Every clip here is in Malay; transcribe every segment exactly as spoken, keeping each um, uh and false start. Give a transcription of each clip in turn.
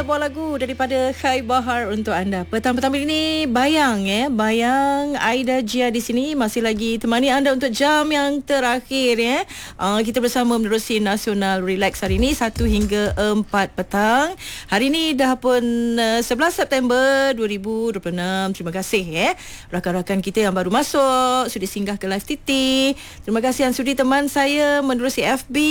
sebuah lagu daripada Khai Bahar untuk anda. Petang-petang ini Bayang ya, Bayang Aida Jia di sini masih lagi temani anda untuk jam yang terakhir ya. Uh, kita bersama menerusi Nasional Relax hari ini satu hingga empat petang. Hari ini dah pun uh, sebelas September dua ribu dua puluh enam. Terima kasih ya rakan-rakan kita yang baru masuk, sudi singgah ke Live T T. Terima kasih yang sudi teman saya menerusi F B,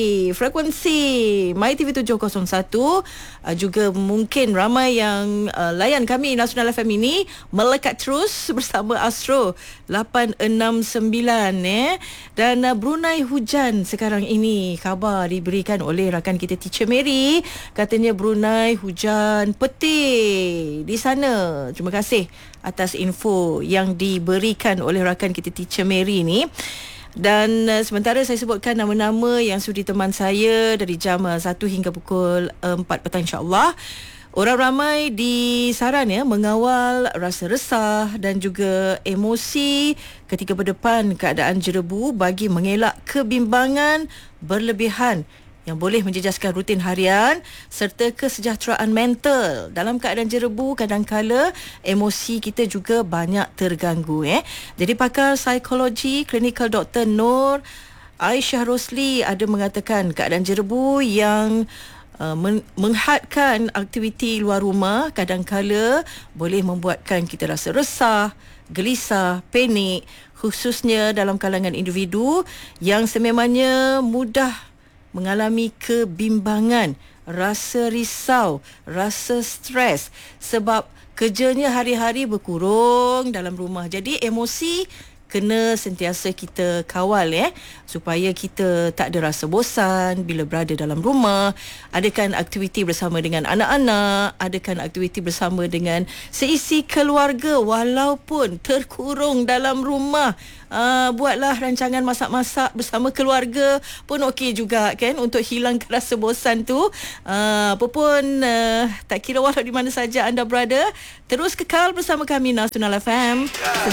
frekuensi My T V tujuh kosong satu. Uh, juga mungkin ramai yang uh, layan kami Nasional F M ini melekat terus bersama Astro lapan enam sembilan eh. Dan uh, Brunei hujan sekarang ini, khabar diberikan oleh rakan kita Teacher Mary. Katanya Brunei hujan petir di sana. Terima kasih atas info yang diberikan oleh rakan kita Teacher Mary ni. Dan uh, sementara saya sebutkan nama-nama yang sudi teman saya dari jam uh, satu hingga pukul uh, empat petang insya-Allah. Orang ramai disaran ya mengawal rasa resah dan juga emosi ketika berdepan keadaan jerebu bagi mengelak kebimbangan berlebihan yang boleh menjejaskan rutin harian serta kesejahteraan mental. Dalam keadaan jerebu, kadangkala emosi kita juga banyak terganggu. Eh. Jadi pakar psikologi klinikal Doktor Nur Aisyah Rosli ada mengatakan keadaan jerebu yang uh, men- menghadkan aktiviti luar rumah kadangkala boleh membuatkan kita rasa resah, gelisah, panik, khususnya dalam kalangan individu yang sememangnya mudah mengalami kebimbangan, rasa risau, rasa stres sebab kerjanya hari-hari berkurung dalam rumah. Jadi emosi kena sentiasa kita kawal ya, supaya kita tak ada rasa bosan bila berada dalam rumah. Adakan aktiviti bersama dengan anak-anak, adakan aktiviti bersama dengan seisi keluarga walaupun terkurung dalam rumah. Uh, buatlah rancangan masak-masak bersama keluarga pun okey juga kan, untuk hilangkan rasa bosan tu. Uh, apa pun uh, tak kira walau di mana saja anda berada, terus kekal bersama kami Nasional F M.